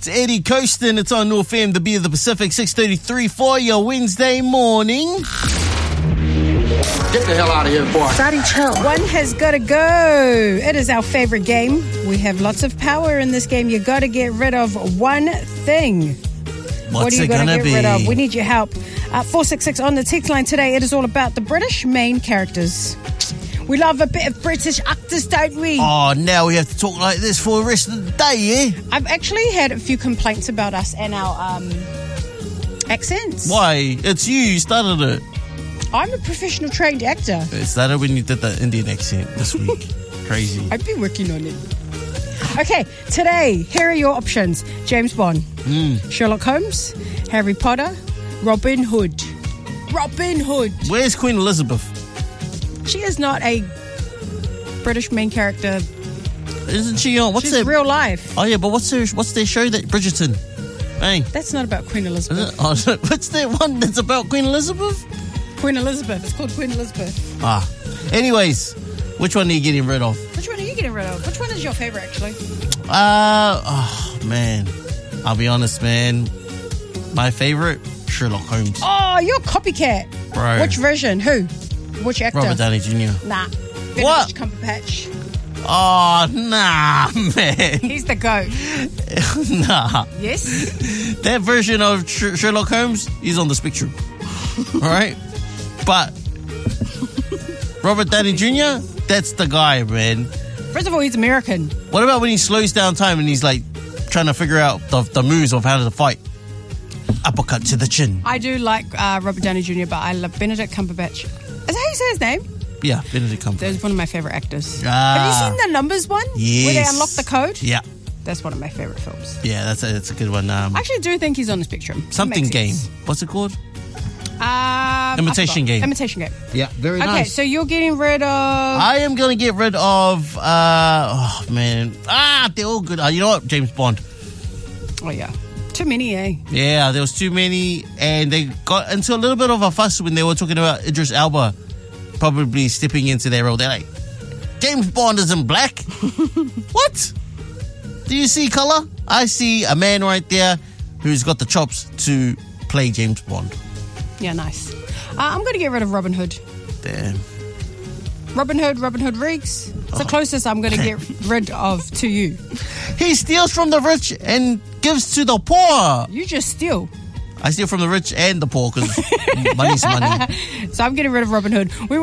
It's Eddie Coaston. It's on North FM, the Beat of the Pacific, 6:33 for your Wednesday morning. Get the hell out of here, boy. Starting chill. One has got to go. It is our favorite game. We have lots of power in this game. You got to get rid of one thing. What What's are you it going gonna to be? get rid of? We need your help. 466 on the text line today. It is all about the British main characters. We love a bit of British actors, don't we? Oh, now we have to talk like this for the rest of the day, yeah? I've actually had a few complaints about us and our accents. Why? It's you started it. I'm a professional trained actor. It started when you did the Indian accent this week. Crazy. I've been working on it. Okay, today, here are your options. James Bond, Sherlock Holmes, Harry Potter, Robin Hood. Robin Hood. Where's Queen Elizabeth? She is not a British main character. Isn't she on? What's She's that? real life. Oh, yeah, but what's their show? That Bridgerton. Hey. That's not about Queen Is Elizabeth. it? Oh, what's that one that's about Queen Elizabeth? Queen Elizabeth. It's called Queen Elizabeth. Ah. Anyways, which one are you getting rid of? Which one are you getting rid of? Which one is your favorite, actually? Oh, man. I'll be honest, man. My favorite, Sherlock Holmes. Oh, you're a copycat. Bro. Which version? Who? Which actor? Robert Downey Jr. Nah. What? Benedict Cumberbatch. Oh, nah, man. He's the GOAT. Nah. Yes? That version of Sherlock Holmes, he's on the spectrum. All right? But Robert Downey Jr., that's the guy, man. First of all, he's American. What about when he slows down time and he's like trying to figure out the moves of how to fight? Uppercut to the chin. I do like Robert Downey Jr., but I love Benedict Cumberbatch. Is that how you say his name? Yeah, Benedict Cumberbatch. That's one of my favorite actors. Ah. Have you seen the Numbers one? Yes. Where they unlock the code? Yeah. That's one of my favorite films. Yeah, that's a good one. I actually do think he's on the spectrum. Something That Game. makes sense. What's it called? Imitation Game. Imitation Game. Yeah, very Okay, nice. so you're getting rid of... I am going to get rid of, oh, man. They're all good. You know what? James Bond. Oh, yeah. Too many, eh? Yeah, there was too many, and they got into a little bit of a fuss when they were talking about Idris Elba probably stepping into their role. They're like, James Bond isn't black. What? Do you see color? I see a man right there who's got the chops to play James Bond. Yeah, nice. I'm going to get rid of Robin Hood. Damn. Robin Hood Riggs. It's the closest I'm going to get rid of to you. He steals from the rich and gives to the poor. You just steal. I steal from the rich and the poor because money's money. So I'm getting rid of Robin Hood. We